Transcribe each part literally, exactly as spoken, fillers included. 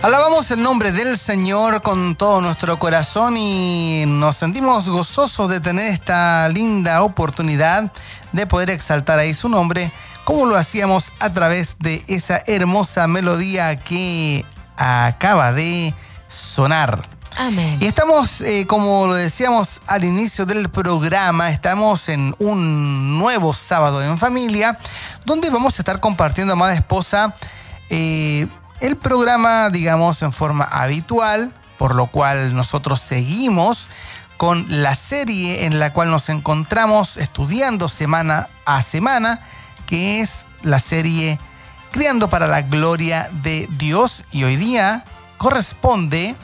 Alabamos el nombre del Señor con todo nuestro corazón y nos sentimos gozosos de tener esta linda oportunidad de poder exaltar ahí su nombre, como lo hacíamos a través de esa hermosa melodía que acaba de sonar. Amén. Y estamos, eh, como lo decíamos al inicio del programa, estamos en un nuevo sábado en familia, donde vamos a estar compartiendo, amada esposa, eh, el programa, digamos, en forma habitual, por lo cual nosotros seguimos con la serie en la cual nos encontramos estudiando semana a semana, que es la serie Criando para la Gloria de Dios. Y hoy día corresponde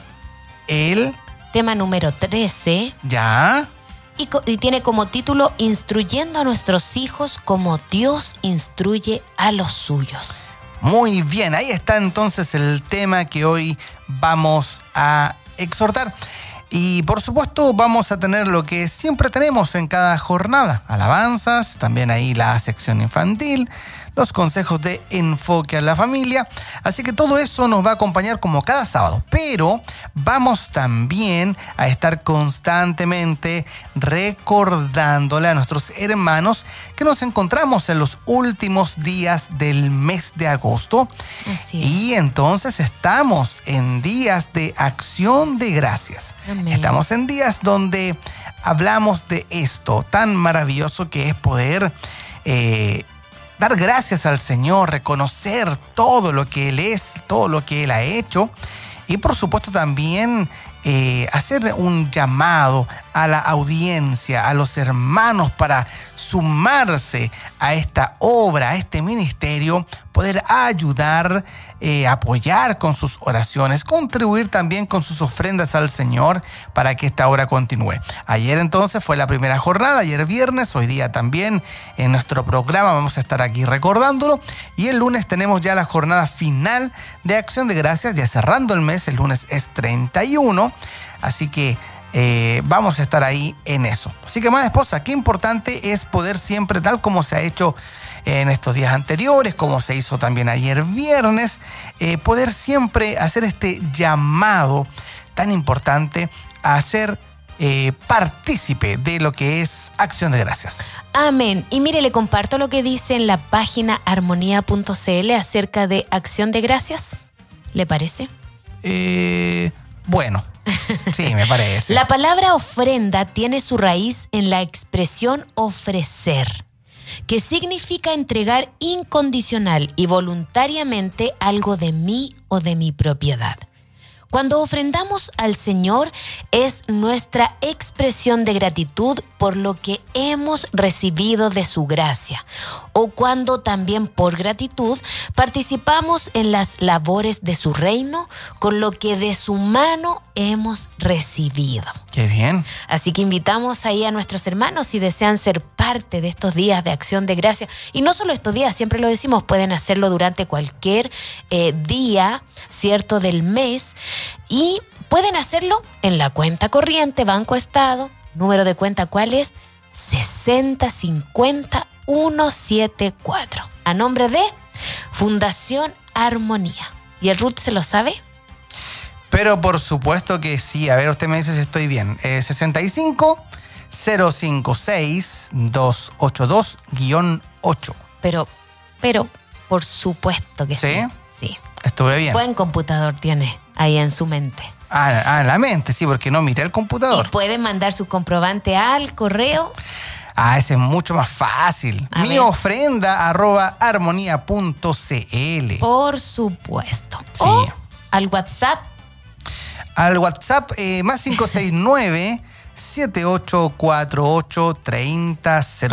el tema número trece. Ya. Y, co- y tiene como título Instruyendo a nuestros hijos como Dios instruye a los suyos. Muy bien, ahí está entonces el tema que hoy vamos a exhortar. Y por supuesto vamos a tener lo que siempre tenemos en cada jornada. Alabanzas, también ahí la sección infantil, los consejos de enfoque a la familia. Así que todo eso nos va a acompañar como cada sábado. Pero vamos también a estar constantemente recordándole a nuestros hermanos que nos encontramos en los últimos días del mes de agosto. Así es. Y entonces estamos en días de acción de gracias. Amén. Estamos en días donde hablamos de esto tan maravilloso que es poder eh, dar gracias al Señor, reconocer todo lo que Él es, todo lo que Él ha hecho y por supuesto también eh, hacer un llamado a la audiencia, a los hermanos para sumarse a esta obra, a este ministerio, poder ayudar, eh, apoyar con sus oraciones, contribuir también con sus ofrendas al Señor para que esta obra continúe. Ayer entonces fue la primera jornada, ayer viernes, hoy día también en nuestro programa vamos a estar aquí recordándolo y el lunes tenemos ya la jornada final de Acción de Gracias, ya cerrando el mes, el lunes es treinta y uno, así que Eh, vamos a estar ahí en eso. Así que, amada esposa, qué importante es poder siempre, tal como se ha hecho en estos días anteriores, como se hizo también ayer viernes, eh, poder siempre hacer este llamado tan importante a ser eh, partícipe de lo que es Acción de Gracias. Amén. Y mire, le comparto lo que dice en la página armonía punto c l acerca de Acción de Gracias. ¿Le parece? Eh, bueno. Sí, me parece. La palabra ofrenda tiene su raíz en la expresión ofrecer, que significa entregar incondicional y voluntariamente algo de mí o de mi propiedad. Cuando ofrendamos al Señor es nuestra expresión de gratitud por lo que hemos recibido de su gracia, o cuando también por gratitud participamos en las labores de su reino con lo que de su mano hemos recibido. Qué bien. Así que invitamos ahí a nuestros hermanos si desean ser parte de estos días de Acción de Gracia. Y no solo estos días, siempre lo decimos, pueden hacerlo durante cualquier eh, día, ¿cierto?, del mes. Y pueden hacerlo en la cuenta corriente, Banco Estado. Número de cuenta, ¿cuál es? sesenta cincuenta ciento setenta y cuatro. A nombre de Fundación Armonía. ¿Y el Ruth se lo sabe? Pero por supuesto que sí. A ver, usted me dice si estoy bien. Eh, sesenta y cinco, cero cincuenta y seis, doscientos ochenta y dos guión ocho. Pero, pero, por supuesto que sí. ¿Sí? Sí. Estuve bien. Buen computador tiene ahí en su mente. Ah, ah, en la mente, sí, porque no miré el computador. Y pueden mandar su comprobante al correo. Ah, ese es mucho más fácil. A Mi ver. ofrenda arroba armonía punto c l. Por supuesto. Sí. O al WhatsApp. Al WhatsApp eh, más cinco seis nueve, siete ocho cuatro ocho, tres cero cero.